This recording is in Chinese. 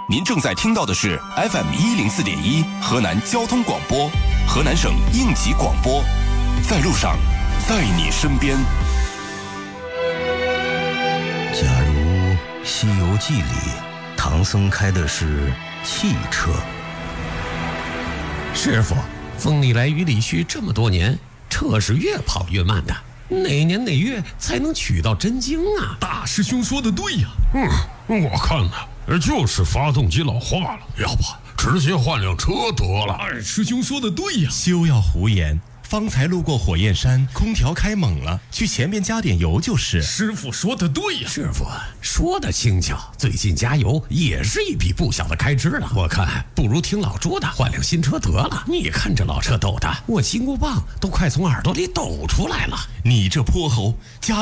您正在听到的是 FM104.1 河南交通广播，河南省应急广播，在路上，在你身边。 假如《西游记》里唐僧开的是汽车， 师傅，风里来雨里去这么多年，车是越跑越慢的，哪年哪月才能取到真经啊？ 大师兄说的对呀。我看呢，就是发动机老化了，要不直接换辆车得了。二师兄说的对呀。 休要胡言，方才路过火焰山，空调开猛了，去前面加点油就是。 师傅说的对呀。 师傅说的轻巧，最近加油也是一笔不小的开支了。我看不如听老朱的，换辆新车得了。你看这老车抖的，我金箍棒都快从耳朵里抖出来了。 你这泼猴，加